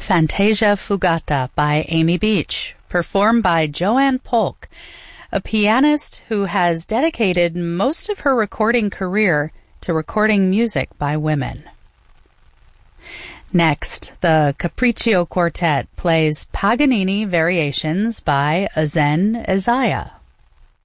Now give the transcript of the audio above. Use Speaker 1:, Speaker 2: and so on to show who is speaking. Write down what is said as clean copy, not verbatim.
Speaker 1: Fantasia Fugata by Amy Beach, performed by Joanne Polk, a pianist who has dedicated most of her recording career to recording music by women. Next, the Capriccio Quartet plays Paganini Variations by Azen Isaiah.